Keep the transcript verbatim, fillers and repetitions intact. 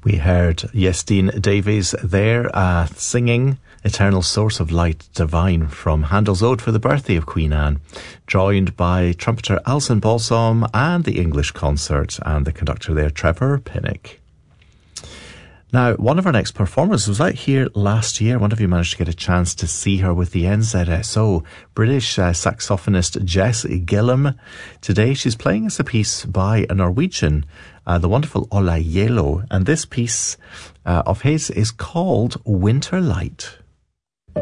We heard Yestine Davies there uh, singing Eternal Source of Light Divine from Handel's Ode for the Birthday of Queen Anne, joined by trumpeter Alison Balsam and the English Concert and the conductor there, Trevor Pinnock. Now, one of our next performers was out here last year. I wonder if you managed to get a chance to see her with the N Z S O. British uh, saxophonist Jess Gillum. Today she's playing us a piece by a Norwegian, uh, the wonderful Ola Yelo. And this piece uh, of his is called Winter Light.